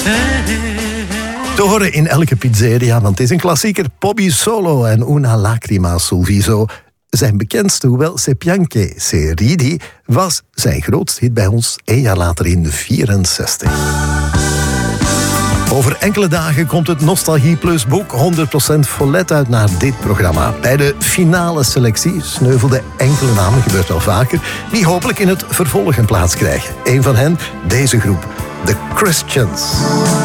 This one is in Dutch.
Te horen in elke pizzeria, want het is een klassieker. Bobby Solo en Una Lacrima sul viso. Zijn bekendste, hoewel Se Pianche Se Ridi, was zijn grootste hit bij ons 1 jaar later in 1964. Over enkele dagen komt het Nostalgie Plus boek 100% Follette uit naar dit programma. Bij de finale selectie sneuvelden enkele namen, gebeurt wel vaker, die hopelijk in het vervolg een plaats krijgen. Een van hen, deze groep, The Christians.